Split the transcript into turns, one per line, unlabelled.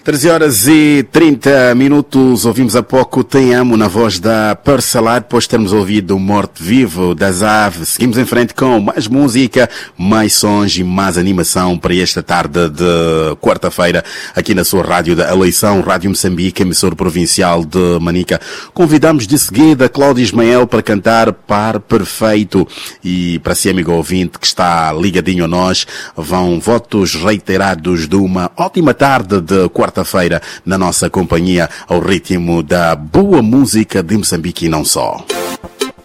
13 horas e 30 minutos, ouvimos há pouco Te Amo na voz da Parcelado, depois de termos ouvido Morte Vivo das Aves. Seguimos em frente com mais música, mais sons e mais animação para esta tarde de quarta-feira aqui na sua rádio da eleição, Rádio Moçambique, emissor provincial de Manica. Convidamos de seguida Cláudio Ismael para cantar Par Perfeito, e para si, amigo ouvinte que está ligadinho a nós, vão votos reiterados de uma ótima tarde de quarta-feira na nossa companhia, ao ritmo da boa música de Moçambique e não só.